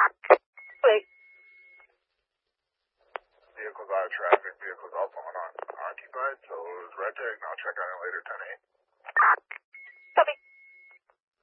Wait. Vehicles out of traffic, vehicles also unoccupied, so it was red tag, and I'll check on it later, 10-8.